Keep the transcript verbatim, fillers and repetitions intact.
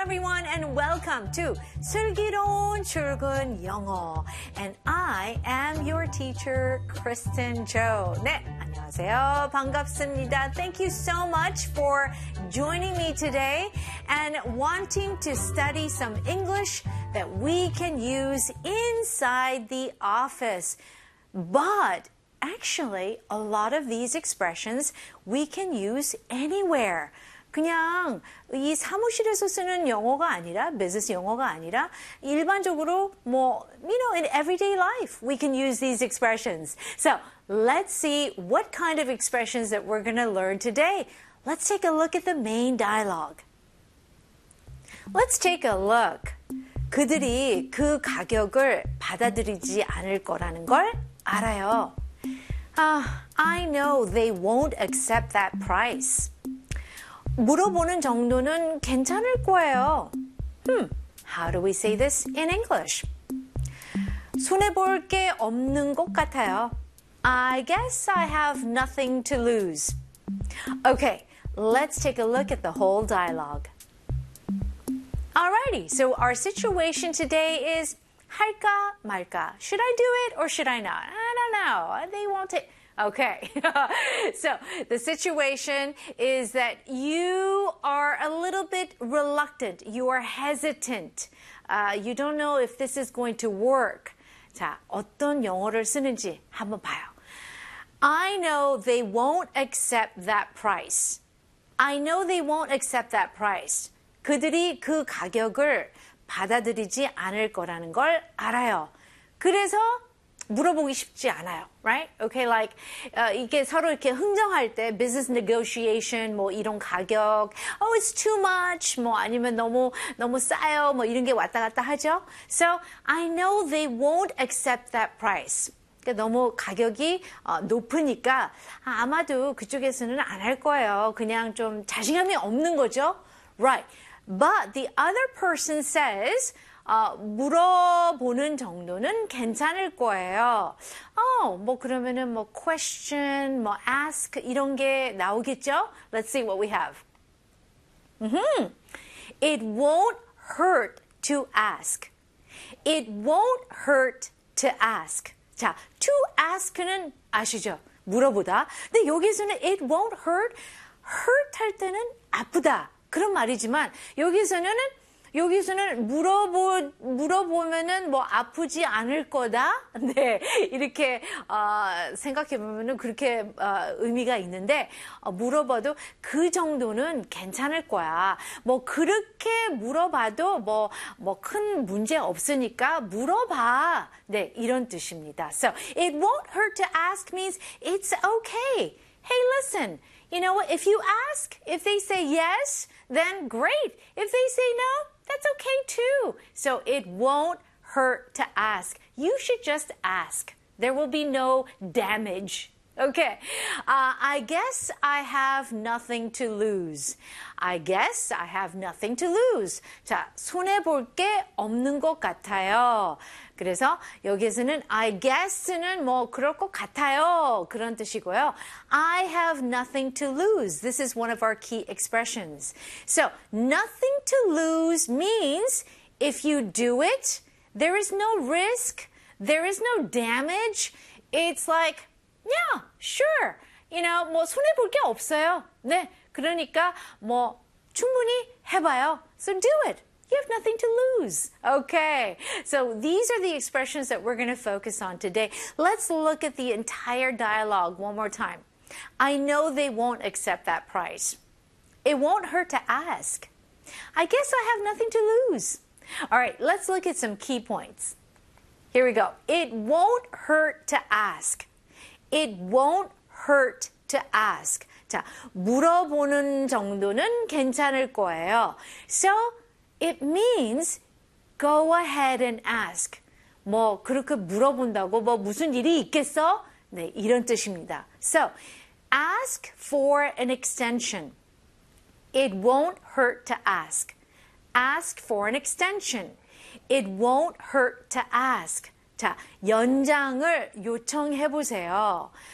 everyone, and welcome to 슬기로운 출근 영어. And I am your teacher, Kristen Jo. 네, 안녕하세요. 반갑습니다. Thank you so much for joining me today and wanting to study some English that we can use inside the office. But actually, a lot of these expressions we can use anywhere. 그냥 이 사무실에서 쓰는 영어가 아니라, business 영어가 아니라 일반적으로 뭐, you know, in everyday life we can use these expressions. So let's see what kind of expressions that we're going to learn today. Let's take a look at the main dialogue. Let's take a look. 그들이 그 가격을 받아들이지 않을 거라는 걸 알아요. Uh, I know they won't accept that price. 물어보는 정도는 괜찮을 거예요. Hmm, how do we say this in English? 손해볼 게 없는 것 같아요. I guess I have nothing to lose. Okay, let's take a look at the whole dialogue. Alrighty, so our situation today is 할까 말까. Should I do it or should I not? I don't know. They won't take... Okay, so the situation is that you are a little bit reluctant. You are hesitant. Uh, you don't know if this is going to work. 자, 어떤 영어를 쓰는지 한번 봐요. I know they won't accept that price. I know they won't accept that price. 그들이 그 가격을 받아들이지 않을 거라는 걸 알아요. 그래서 물어보기 쉽지 않아요, right? Okay, like uh, 이게 서로 이렇게 흥정할 때 business negotiation 뭐 이런 가격, oh it's too much, 뭐 아니면 너무 너무 싸요, 뭐 이런 게 왔다 갔다 하죠. So I know they won't accept that price. 그러니까 너무 가격이 어, 높으니까 아, 아마도 그쪽에서는 안 할 거예요. 그냥 좀 자신감이 없는 거죠, right? But the other person says. 어, 물어보는 정도는 괜찮을 거예요. 어, 뭐 그러면은 뭐 question, 뭐 ask 이런 게 나오겠죠? Let's see what we have. Mm-hmm. It won't hurt to ask. It won't hurt to ask. 자, to ask는 아시죠? 물어보다. 근데 여기서는 it won't hurt. hurt 할 때는 아프다. 그런 말이지만 여기서는 여기서는 물어보, 물어보면은 뭐 아프지 않을 거다? 네. 이렇게, 어, 생각해보면은 그렇게, 어, 의미가 있는데, 어, 물어봐도 그 정도는 괜찮을 거야. 뭐, 그렇게 물어봐도 뭐, 뭐, 큰 문제 없으니까 물어봐. 네. 이런 뜻입니다. So, it won't hurt to ask means it's okay. Hey, listen. You know what? If you ask, if they say yes, then great. If they say no, that's okay too. So it won't hurt to ask. You should just ask. There will be no damage. Okay. Uh, I guess I have nothing to lose. I guess I have nothing to lose. 자, 손해볼 게 없는 것 같아요. 그래서 여기서는 I guess는 뭐 그럴 것 같아요. 그런 뜻이고요. I have nothing to lose. This is one of our key expressions. So, nothing to lose means if you do it, there is no risk, there is no damage. It's like, yeah, sure. You know, 뭐 손해볼 게 없어요. 네, 그러니까 뭐 충분히 해봐요. So do it. You have nothing to lose. Okay, so these are the expressions that we're going to focus on today. Let's look at the entire dialogue one more time. I know they won't accept that price. It won't hurt to ask. I guess I have nothing to lose. All right, let's look at some key points. Here we go. It won't hurt to ask. It won't hurt to ask. 자, 물어보는 정도는 괜찮을 거예요. So, it means go ahead and ask. 뭐 그렇게 물어본다고 뭐 무슨 일이 있겠어? 네, 이런 뜻입니다. So, ask for an extension. It won't hurt to ask. Ask for an extension. It won't hurt to ask. 자, 연장을 요청해 보세요.